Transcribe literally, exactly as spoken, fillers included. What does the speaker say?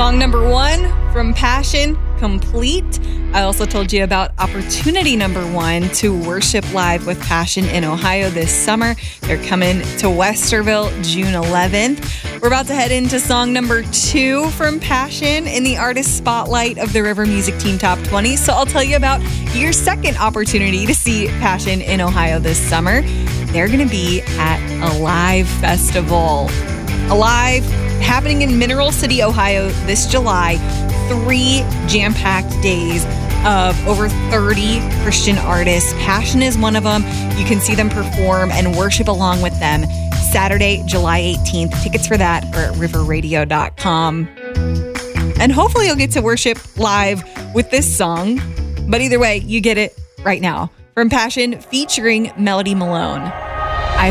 Song number one from Passion, Complete. I also told you about opportunity number one to worship live with Passion in Ohio this summer. They're coming to Westerville June eleventh. We're about to head into song number two from Passion in the artist spotlight of the River Music Team Top twenty. So I'll tell you about your second opportunity to see Passion in Ohio this summer. They're going to be at Alive Festival. Alive, happening in Mineral City, Ohio this July. Three jam-packed days of over thirty Christian artists. Passion is one of them. You can see them perform and worship along with them Saturday, July eighteenth. Tickets for that are at river radio dot com. And hopefully you'll get to worship live with this song. But either way, you get it right now from Passion featuring Melody Malone.